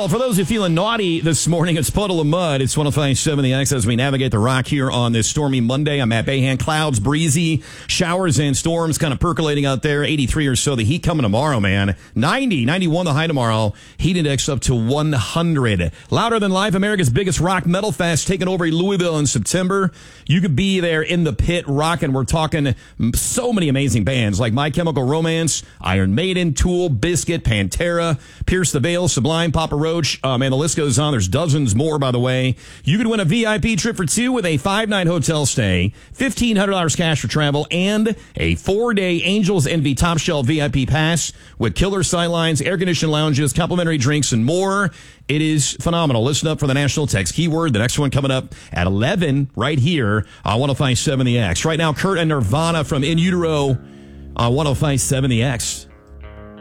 Well, for those who are feeling naughty this morning, it's Puddle of Mud. It's 105.7 The X as we navigate the rock here on this stormy Monday. I'm Matt Bahan. Clouds, breezy, showers and storms kind of percolating out there. 83 or so. The heat coming tomorrow, man. 91 the high tomorrow. Heat index up to 100. Louder Than Life, America's biggest rock metal fest, taking over Louisville in September. You could be there in the pit rocking. We're talking so many amazing bands like My Chemical Romance, Iron Maiden, Tool, Biscuit, Pantera, Pierce the Veil, Sublime, Papa Roach. Man, the list goes on. There's dozens more, by the way. You could win a VIP trip for two with a 5-night hotel stay, $1,500 cash for travel, and a 4-day Angels Envy Top Shelf VIP pass with killer sightlines, air-conditioned lounges, complimentary drinks, and more. It is phenomenal. Listen up for the national text keyword. The next one coming up at 11 right here on 105.7 The X. Right now, Kurt and Nirvana from In Utero on 105.7 The X.